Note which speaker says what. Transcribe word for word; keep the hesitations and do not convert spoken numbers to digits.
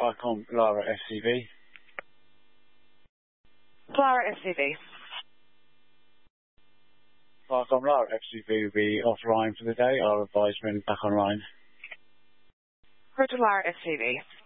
Speaker 1: Icon Lara F C V.
Speaker 2: Lara F C V.
Speaker 1: Icon Lara F C V will be offline for the day. I'll advise when back online.
Speaker 2: Hotel Lara F C V.